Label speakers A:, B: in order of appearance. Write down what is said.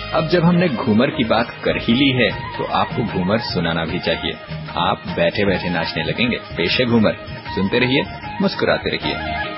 A: अब जब हमने घूमर की बात कर ही ली है तो आपको घूमर सुनाना भी चाहिए। आप बैठे बैठे नाचने लगेंगे। पेश है घूमर, सुनते रहिए, मुस्कुराते रहिए।